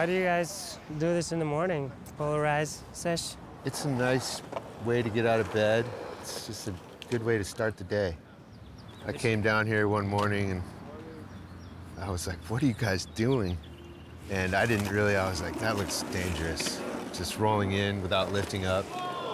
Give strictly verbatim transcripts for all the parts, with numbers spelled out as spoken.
Why do you guys do this in the morning? Polarize sesh? It's a nice way to get out of bed. It's just a good way to start the day. I came down here one morning and I was like, what are you guys doing? And I didn't really, I was like, that looks dangerous. Just rolling in without lifting up.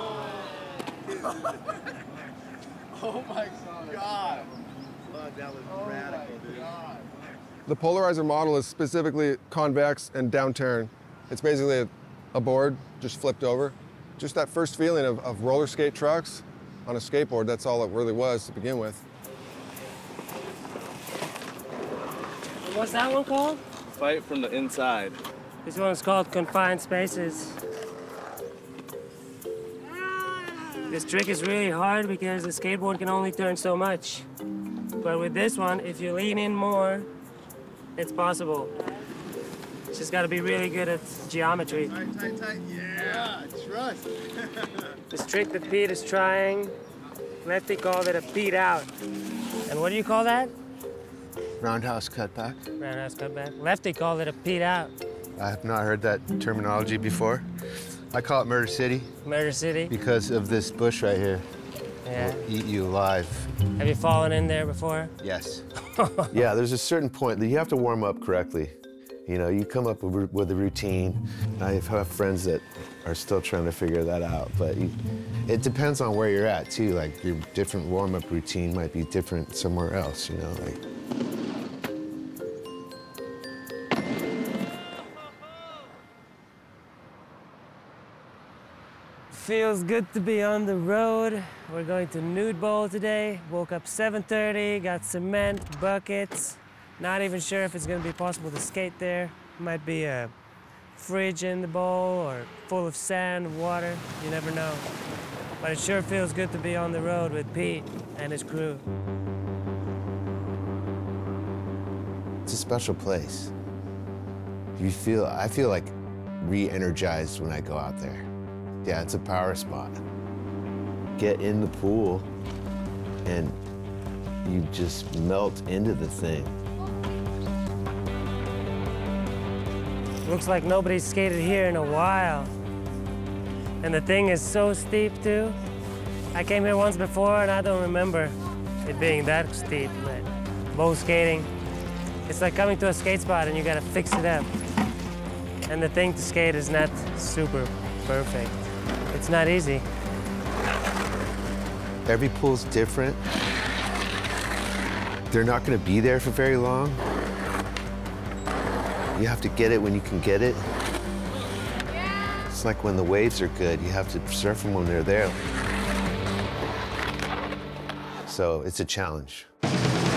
Oh my God. Oh, that was oh radical, dude. The polarizer model is specifically convex and downturn. It's basically a, a board just flipped over. Just that first feeling of, of roller skate trucks on a skateboard, that's all it really was to begin with. What's that one called? Fight from the inside. This one's called Confined Spaces. This trick is really hard because the skateboard can only turn so much. But with this one, if you lean in more, it's possible. It's just gotta be really good at geometry. Tight, tight, tight. Yeah, trust. This trick that Pete is trying, Lefty called it a Pete out. And what do you call that? Roundhouse cutback. Roundhouse cutback. Lefty called it a Pete out. I have not heard that terminology before. I call it Murder City. Murder City? Because of this bush right here. Yeah. It'll eat you alive. Have you fallen in there before? Yes. Yeah, there's a certain point that you have to warm up correctly. You know, you come up with, with a routine. I have friends that are still trying to figure that out, but you, it depends on where you're at too. Like your different warm-up routine might be different somewhere else, you know, like. Feels good to be on the road. We're going to Nude Bowl today. Woke up seven thirty, got cement, buckets. Not even sure if it's gonna be possible to skate there. Might be a fridge in the bowl or full of sand, water, you never know. But it sure feels good to be on the road with Pete and his crew. It's a special place. You feel, I feel like re-energized when I go out there. Yeah, it's a power spot. Get in the pool and you just melt into the thing. Looks like nobody's skated here in a while. And the thing is so steep too. I came here once before and I don't remember it being that steep, but bow skating, it's like coming to a skate spot and you gotta fix it up. And the thing to skate is not super perfect. It's not easy. Every pool's different. They're not gonna be there for very long. You have to get it when you can get it. It's like when the waves are good, you have to surf them when they're there. So it's a challenge.